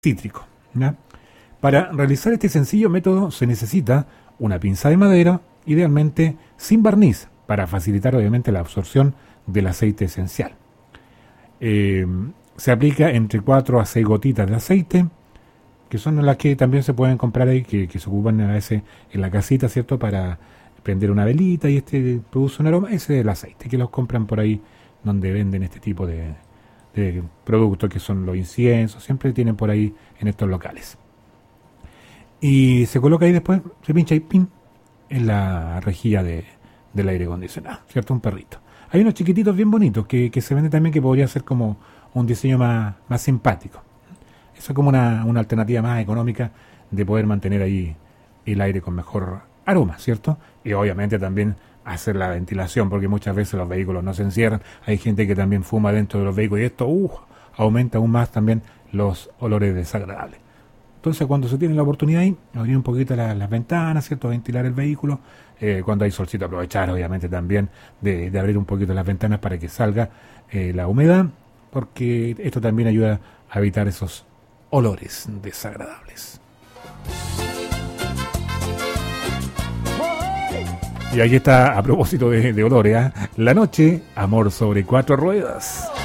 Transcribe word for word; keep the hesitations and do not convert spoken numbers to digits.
cítrico, ¿ya? Para realizar este sencillo método se necesita una pinza de madera, idealmente sin barniz, para facilitar obviamente la absorción del aceite esencial. Eh, se aplica entre cuatro a seis gotitas de aceite, que son las que también se pueden comprar ahí, que, que se ocupan a veces en la casita, ¿cierto? Para prender una velita y este produce un aroma. Ese es el aceite, que los compran por ahí donde venden este tipo de, de productos, que son los inciensos, siempre tienen por ahí en estos locales. Y se coloca ahí después, se pincha ahí, pin, en la rejilla de, del aire acondicionado, ¿cierto? Un perrito. Hay unos chiquititos bien bonitos que, que se venden también, que podría ser como un diseño más, más simpático. Eso es como una, una alternativa más económica de poder mantener ahí el aire con mejor aroma, ¿cierto? Y obviamente también hacer la ventilación, porque muchas veces los vehículos no se encierran. Hay gente que también fuma dentro de los vehículos y esto uh, aumenta aún más también los olores desagradables. Entonces, cuando se tiene la oportunidad ahí, abrir un poquito las, las ventanas, ¿cierto? Ventilar el vehículo. Eh, cuando hay solcito, aprovechar obviamente también de, de abrir un poquito las ventanas para que salga eh, la humedad, porque esto también ayuda a evitar esos olores desagradables. Y aquí está, a propósito de, de olores, ¿eh? La noche, amor sobre cuatro ruedas.